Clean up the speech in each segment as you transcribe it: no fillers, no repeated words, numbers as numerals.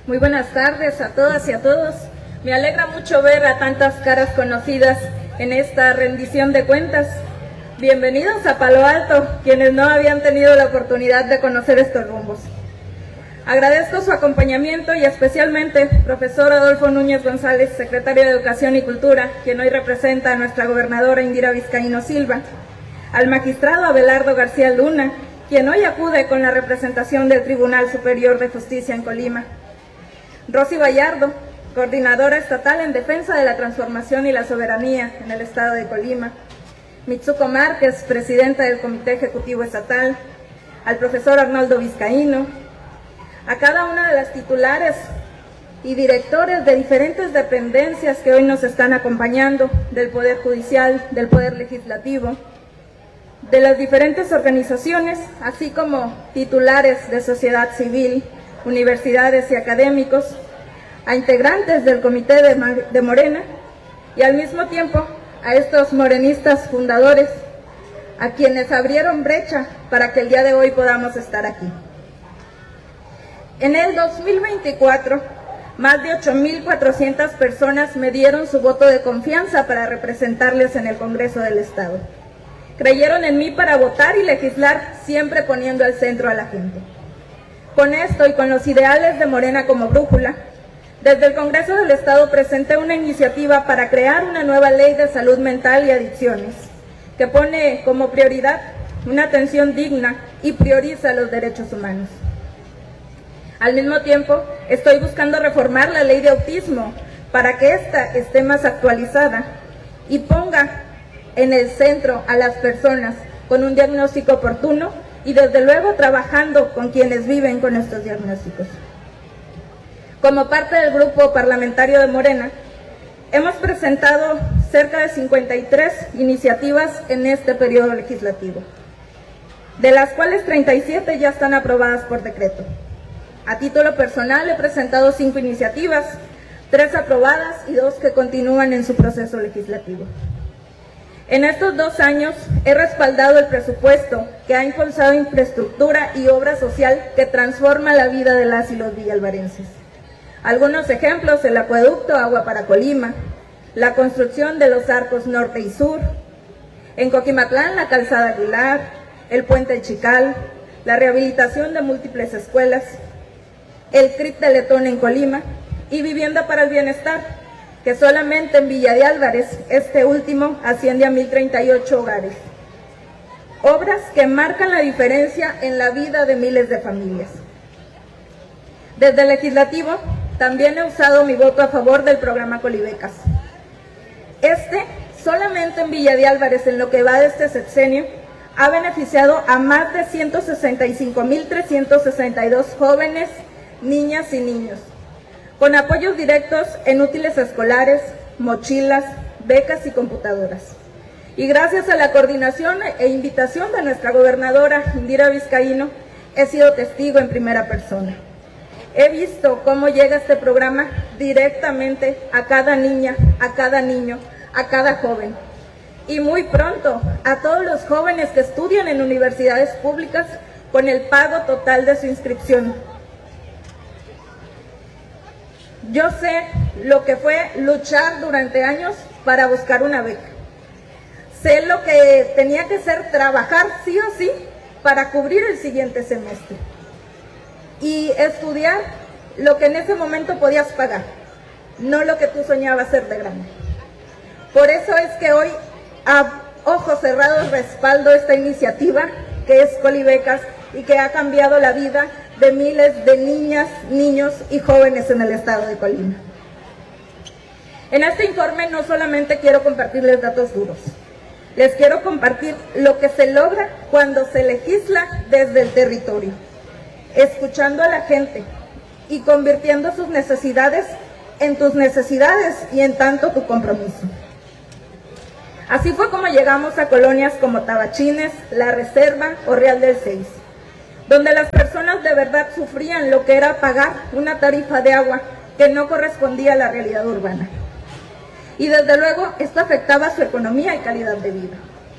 Muy buenas tardes a todas y a todos. Me alegra mucho ver a tantas caras conocidas en esta rendición de cuentas. Bienvenidos a Palo Alto, quienes no habían tenido la oportunidad de conocer estos rumbos. Agradezco su acompañamiento y especialmente profesor Adolfo Núñez González, secretario de Educación y Cultura, quien hoy representa a nuestra gobernadora Indira Vizcaíno Silva, al magistrado Abelardo García Luna, quien hoy acude con la representación del Tribunal Superior de Justicia en Colima, Rosy Vallardo, coordinadora estatal en defensa de la transformación y la soberanía en el estado de Colima, Mitsuko Márquez, presidenta del Comité Ejecutivo Estatal, al profesor Arnoldo Vizcaíno, a cada una de las titulares y directores de diferentes dependencias que hoy nos están acompañando, del Poder Judicial, del Poder Legislativo, de las diferentes organizaciones, así como titulares de sociedad civil, universidades y académicos, a integrantes del Comité de Morena y al mismo tiempo a estos morenistas fundadores, a quienes abrieron brecha para que el día de hoy podamos estar aquí. En el 2024, más de 8,400 personas me dieron su voto de confianza para representarles en el Congreso del Estado. Creyeron en mí para votar y legislar, siempre poniendo al centro a la gente. Con esto y con los ideales de Morena como brújula, desde el Congreso del Estado presenté una iniciativa para crear una nueva ley de salud mental y adicciones, que pone como prioridad una atención digna y prioriza los derechos humanos. Al mismo tiempo, estoy buscando reformar la ley de autismo para que ésta esté más actualizada y ponga en el centro a las personas con un diagnóstico oportuno y desde luego trabajando con quienes viven con estos diagnósticos. Como parte del grupo parlamentario de Morena, hemos presentado cerca de 53 iniciativas en este periodo legislativo, de las cuales 37 ya están aprobadas por decreto. A título personal he presentado 5 iniciativas, 3 aprobadas y 2 que continúan en su proceso legislativo. En estos 2 años he respaldado el presupuesto que ha impulsado infraestructura y obra social que transforma la vida de las y los villalvarenses. Algunos ejemplos: el acueducto Agua para Colima, la construcción de los arcos norte y sur, en Coquimatlán la calzada Aguilar, el puente El Chical, la rehabilitación de múltiples escuelas, el CRIT de Letón en Colima y vivienda para el bienestar, que solamente en Villa de Álvarez, este último, asciende a 1,038 hogares. Obras que marcan la diferencia en la vida de miles de familias. Desde el Legislativo, también he usado mi voto a favor del programa Colibecas. Solamente en Villa de Álvarez, en lo que va de este sexenio, ha beneficiado a más de 165,362 jóvenes, niñas y niños, con apoyos directos en útiles escolares, mochilas, becas y computadoras. Y gracias a la coordinación e invitación de nuestra gobernadora Indira Vizcaíno, he sido testigo en primera persona. He visto cómo llega este programa directamente a cada niña, a cada niño, a cada joven. Y muy pronto a todos los jóvenes que estudian en universidades públicas con el pago total de su inscripción. Yo sé lo que fue luchar durante años para buscar una beca. Sé lo que tenía que ser trabajar sí o sí para cubrir el siguiente semestre. Y estudiar lo que en ese momento podías pagar, no lo que tú soñabas ser de grande. Por eso es que hoy, a ojos cerrados, respaldo esta iniciativa que es Colibecas y que ha cambiado la vida de miles de niñas, niños y jóvenes en el estado de Colima. En este informe no solamente quiero compartirles datos duros, les quiero compartir lo que se logra cuando se legisla desde el territorio, escuchando a la gente y convirtiendo sus necesidades en tus necesidades y en tanto tu compromiso. Así fue como llegamos a colonias como Tabachines, La Reserva o Real del 6, donde las personas de verdad sufrían lo que era pagar una tarifa de agua que no correspondía a la realidad urbana. Y desde luego esto afectaba su economía y calidad de vida.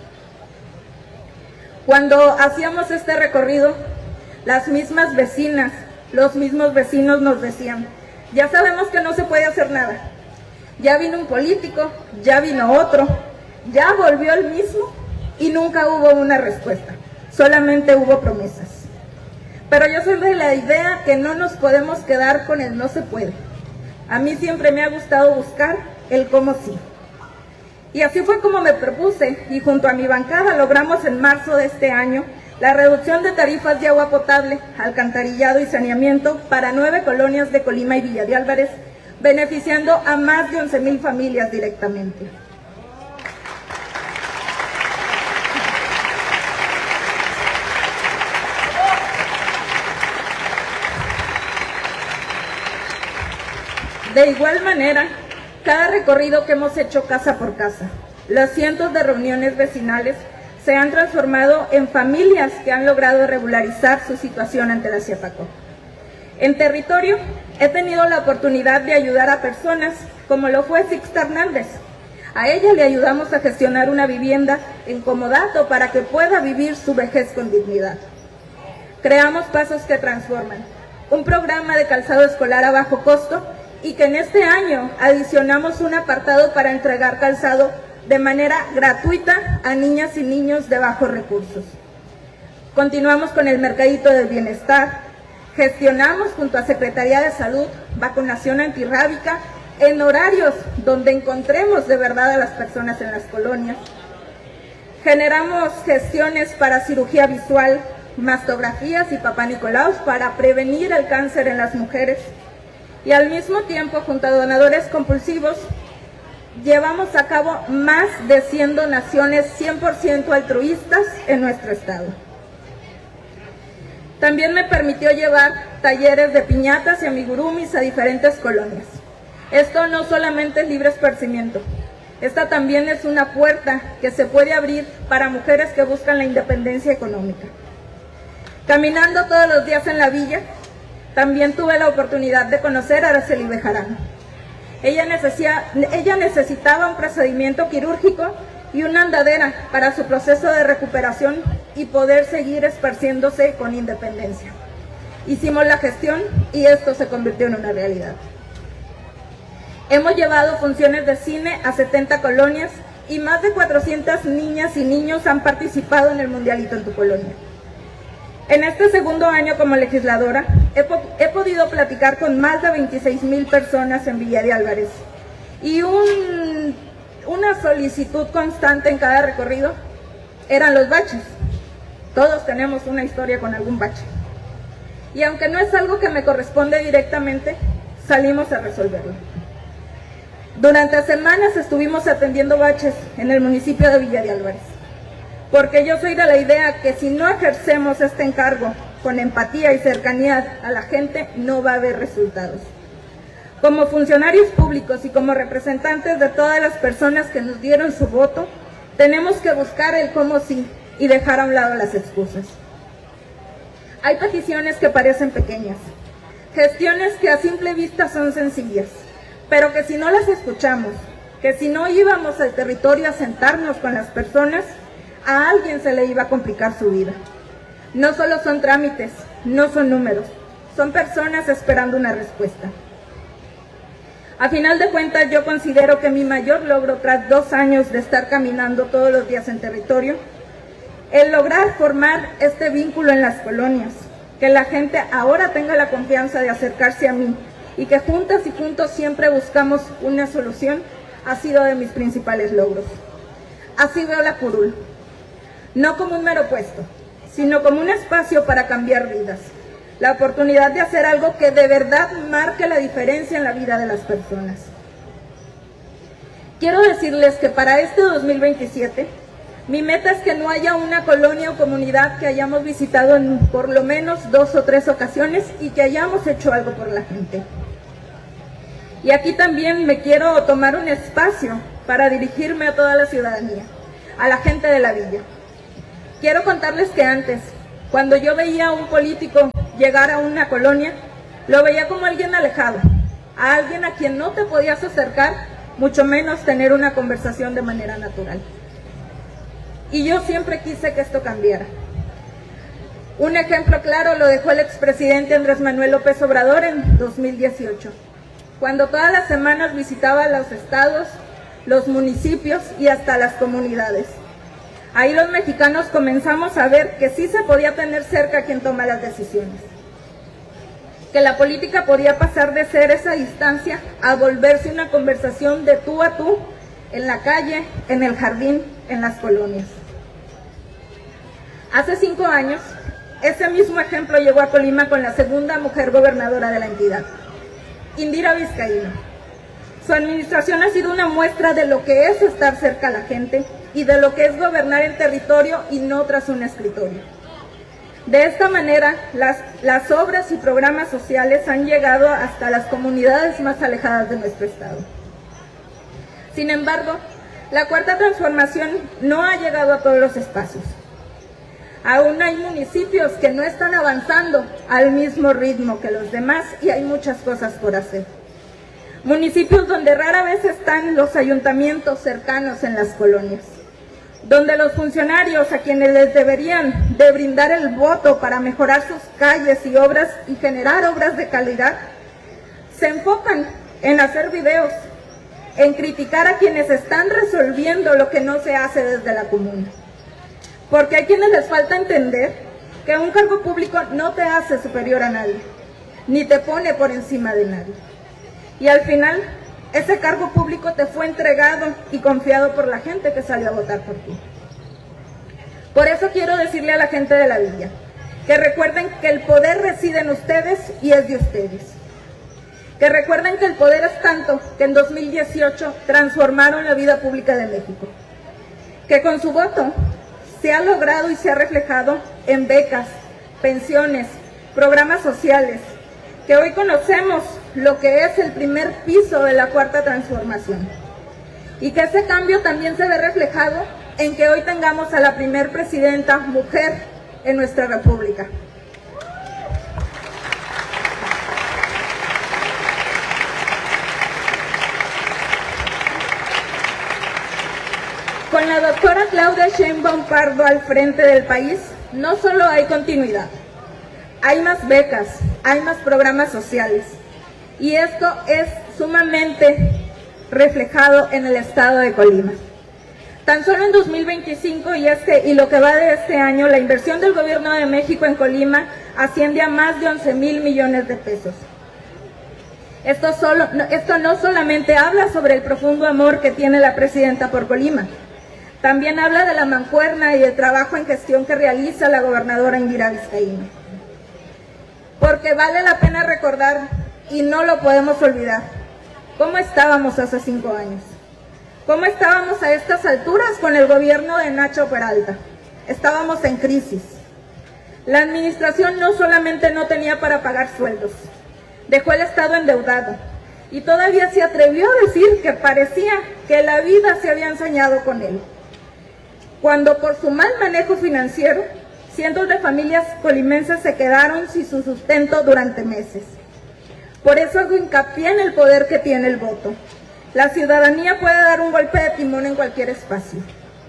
Cuando hacíamos este recorrido, las mismas vecinas, los mismos vecinos nos decían: Ya sabemos que no se puede hacer nada. Ya vino un político, ya vino otro, ya volvió el mismo y nunca hubo una respuesta, solamente hubo promesas. Pero yo soy de la idea que no nos podemos quedar con el no se puede. A mí siempre me ha gustado buscar el cómo sí. Y así fue como me propuse, y junto a mi bancada logramos en marzo de este año la reducción de tarifas de agua potable, alcantarillado y saneamiento para 9 colonias de Colima y Villa de Álvarez, beneficiando a más de 11,000 familias directamente. De igual manera, cada recorrido que hemos hecho casa por casa, los cientos de reuniones vecinales se han transformado en familias que han logrado regularizar su situación ante la CIEPACO. En territorio, he tenido la oportunidad de ayudar a personas como lo fue Sixta Hernández. A ella le ayudamos a gestionar una vivienda en comodato para que pueda vivir su vejez con dignidad. Creamos Pasos que Transforman, un programa de calzado escolar a bajo costo, y que en este año adicionamos un apartado para entregar calzado de manera gratuita a niñas y niños de bajos recursos. Continuamos con el Mercadito del Bienestar, gestionamos junto a Secretaría de Salud vacunación antirrábica en horarios donde encontremos de verdad a las personas en las colonias. Generamos gestiones para cirugía visual, mastografías y papá Nicolaos para prevenir el cáncer en las mujeres. Y al mismo tiempo, junto a donadores compulsivos, llevamos a cabo más de 100 donaciones 100% altruistas en nuestro estado. También me permitió llevar talleres de piñatas y amigurumis a diferentes colonias. Esto no solamente es libre esparcimiento, esta también es una puerta que se puede abrir para mujeres que buscan la independencia económica. Caminando todos los días en la villa, también tuve la oportunidad de conocer a Araceli Bejarano. Ella necesitaba un procedimiento quirúrgico y una andadera para su proceso de recuperación y poder seguir esparciéndose con independencia. Hicimos la gestión y esto se convirtió en una realidad. Hemos llevado funciones de cine a 70 colonias y más de 400 niñas y niños han participado en el Mundialito en tu colonia. En este segundo año como legisladora, he podido platicar con más de 26,000 personas en Villa de Álvarez y una solicitud constante en cada recorrido eran los baches. Todos tenemos una historia con algún bache. Y aunque no es algo que me corresponde directamente, salimos a resolverlo. Durante semanas estuvimos atendiendo baches en el municipio de Villa de Álvarez, porque yo soy de la idea que si no ejercemos este encargo con empatía y cercanía a la gente, no va a haber resultados. Como funcionarios públicos y como representantes de todas las personas que nos dieron su voto, tenemos que buscar el cómo sí y dejar a un lado las excusas. Hay peticiones que parecen pequeñas, gestiones que a simple vista son sencillas, pero que si no las escuchamos, que si no íbamos al territorio a sentarnos con las personas, a alguien se le iba a complicar su vida. No solo son trámites, no son números, son personas esperando una respuesta. A final de cuentas, yo considero que mi mayor logro tras 2 años de estar caminando todos los días en territorio, el lograr formar este vínculo en las colonias, que la gente ahora tenga la confianza de acercarse a mí y que juntas y juntos siempre buscamos una solución, ha sido de mis principales logros. Así veo la curul, no como un mero puesto, sino como un espacio para cambiar vidas, la oportunidad de hacer algo que de verdad marque la diferencia en la vida de las personas. Quiero decirles que para este 2027, mi meta es que no haya una colonia o comunidad que hayamos visitado en por lo menos 2 o 3 ocasiones y que hayamos hecho algo por la gente. Y aquí también me quiero tomar un espacio para dirigirme a toda la ciudadanía, a la gente de la villa. Quiero contarles que antes, cuando yo veía a un político llegar a una colonia, lo veía como alguien alejado, a alguien a quien no te podías acercar, mucho menos tener una conversación de manera natural. Y yo siempre quise que esto cambiara. Un ejemplo claro lo dejó el expresidente Andrés Manuel López Obrador en 2018, cuando todas las semanas visitaba los estados, los municipios y hasta las comunidades. Ahí los mexicanos comenzamos a ver que sí se podía tener cerca a quien toma las decisiones, que la política podía pasar de ser esa distancia a volverse una conversación de tú a tú, en la calle, en el jardín, en las colonias. Hace 5 años, ese mismo ejemplo llegó a Colima con la segunda mujer gobernadora de la entidad, Indira Vizcaíno. Su administración ha sido una muestra de lo que es estar cerca a la gente y de lo que es gobernar en territorio y no tras un escritorio. De esta manera, las obras y programas sociales han llegado hasta las comunidades más alejadas de nuestro estado. Sin embargo, la Cuarta Transformación no ha llegado a todos los espacios. Aún hay municipios que no están avanzando al mismo ritmo que los demás y hay muchas cosas por hacer. Municipios donde rara vez están los ayuntamientos cercanos en las colonias, donde los funcionarios a quienes les deberían de brindar el voto para mejorar sus calles y generar obras de calidad, se enfocan en hacer videos, en criticar a quienes están resolviendo lo que no se hace desde la comuna. Porque hay quienes les falta entender que un cargo público no te hace superior a nadie, ni te pone por encima de nadie. Y al final, ese cargo público te fue entregado y confiado por la gente que salió a votar por ti. Por eso quiero decirle a la gente de la villa, que recuerden que el poder reside en ustedes y es de ustedes. Que recuerden que el poder es tanto que en 2018 transformaron la vida pública de México. Que con su voto se ha logrado y se ha reflejado en becas, pensiones, programas sociales, que hoy conocemos lo que es el primer piso de la Cuarta Transformación. Y que ese cambio también se ve reflejado en que hoy tengamos a la primer presidenta mujer en nuestra república. Con la doctora Claudia Sheinbaum Pardo al frente del país, no solo hay continuidad, hay más becas, hay más programas sociales. Y esto es sumamente reflejado en el estado de Colima. Tan solo en 2025 y lo que va de este año, la inversión del Gobierno de México en Colima asciende a más de 11,000 millones de pesos. Esto no solamente habla sobre el profundo amor que tiene la presidenta por Colima, también habla de la mancuerna y el trabajo en gestión que realiza la gobernadora Indira Vizcaíno. Porque vale la pena recordar, y no lo podemos olvidar, cómo estábamos hace 5 años. Cómo estábamos a estas alturas con el gobierno de Nacho Peralta. Estábamos en crisis. La administración no solamente no tenía para pagar sueldos, dejó el estado endeudado y todavía se atrevió a decir que parecía que la vida se había ensañado con él, cuando por su mal manejo financiero, cientos de familias colimenses se quedaron sin su sustento durante meses. Por eso hago hincapié en el poder que tiene el voto. La ciudadanía puede dar un golpe de timón en cualquier espacio.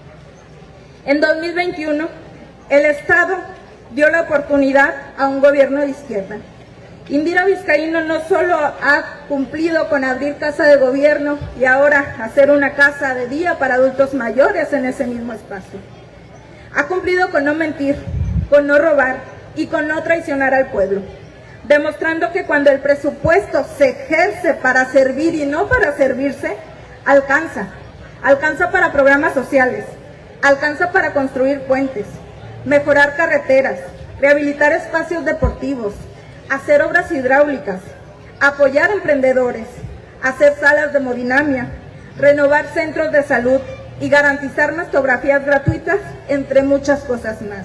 En 2021, el Estado dio la oportunidad a un gobierno de izquierda. Indira Vizcaíno no solo ha cumplido con abrir casa de gobierno y ahora hacer una casa de día para adultos mayores en ese mismo espacio. Ha cumplido con no mentir, con no robar y con no traicionar al pueblo, demostrando que cuando el presupuesto se ejerce para servir y no para servirse, alcanza para programas sociales, alcanza para construir puentes, mejorar carreteras, rehabilitar espacios deportivos, hacer obras hidráulicas, apoyar emprendedores, hacer salas de hemodinamia, renovar centros de salud y garantizar mastografías gratuitas, entre muchas cosas más.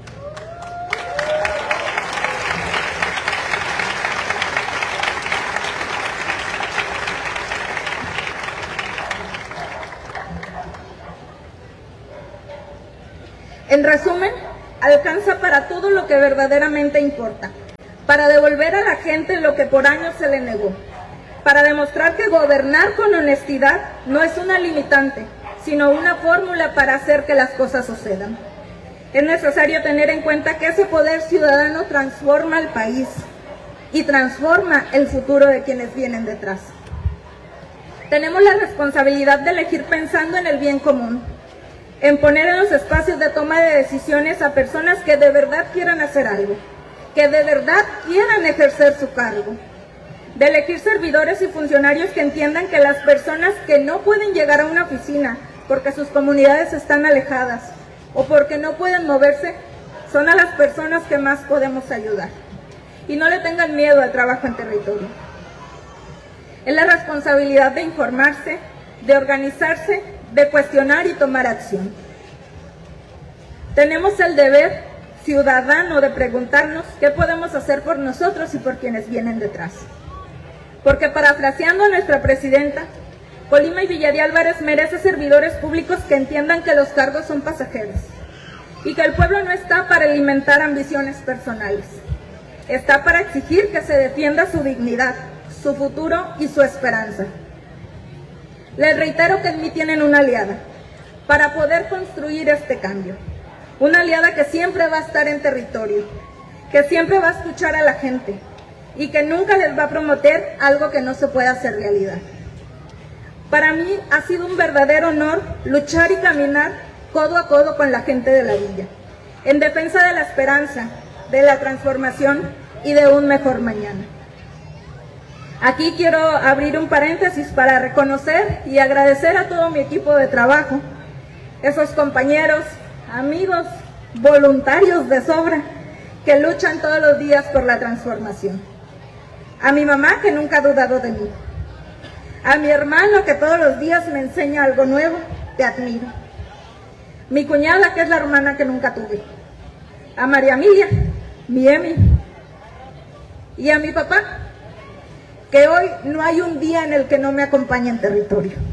En resumen, alcanza para todo lo que verdaderamente importa, para devolver a la gente lo que por años se le negó, para demostrar que gobernar con honestidad no es una limitante, sino una fórmula para hacer que las cosas sucedan. Es necesario tener en cuenta que ese poder ciudadano transforma al país, y transforma el futuro de quienes vienen detrás. Tenemos la responsabilidad de elegir pensando en el bien común, en poner en los espacios de toma de decisiones a personas que de verdad quieran hacer algo, que de verdad quieran ejercer su cargo, de elegir servidores y funcionarios que entiendan que las personas que no pueden llegar a una oficina porque sus comunidades están alejadas o porque no pueden moverse, son a las personas que más podemos ayudar. Y no le tengan miedo al trabajo en territorio. Es la responsabilidad de informarse, de organizarse, de cuestionar y tomar acción. Tenemos el deber ciudadano de preguntarnos qué podemos hacer por nosotros y por quienes vienen detrás. Porque parafraseando a nuestra presidenta, Colima y Villa de Álvarez merece servidores públicos que entiendan que los cargos son pasajeros y que el pueblo no está para alimentar ambiciones personales. Está para exigir que se defienda su dignidad, su futuro y su esperanza. Les reitero que en mí tienen una aliada para poder construir este cambio. Una aliada que siempre va a estar en territorio, que siempre va a escuchar a la gente y que nunca les va a prometer algo que no se pueda hacer realidad. Para mí ha sido un verdadero honor luchar y caminar codo a codo con la gente de la villa, en defensa de la esperanza, de la transformación y de un mejor mañana. Aquí quiero abrir un paréntesis para reconocer y agradecer a todo mi equipo de trabajo, esos compañeros, amigos, voluntarios de sobra, que luchan todos los días por la transformación. A mi mamá, que nunca ha dudado de mí. A mi hermano, que todos los días me enseña algo nuevo, te admiro. Mi cuñada, que es la hermana que nunca tuve. A María Emilia, mi Emi. Y a mi papá, que hoy no hay un día en el que no me acompañe en territorio.